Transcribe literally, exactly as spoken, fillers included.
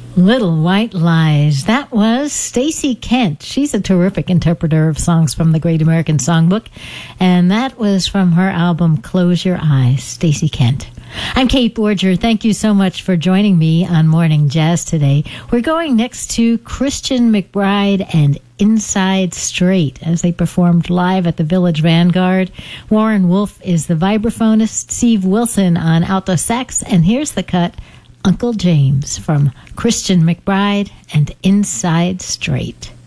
Little White Lies. That was Stacey Kent. She's a terrific interpreter of songs from the Great American Songbook. And that was from her album, Close Your Eyes, Stacey Kent. I'm Kate Borger. Thank you so much for joining me on Morning Jazz today. We're going next to Christian McBride and Inside Straight as they performed live at the Village Vanguard. Warren Wolf is the vibraphonist, Steve Wilson on alto sax, and here's the cut, Uncle James, from Christian McBride and Inside Straight.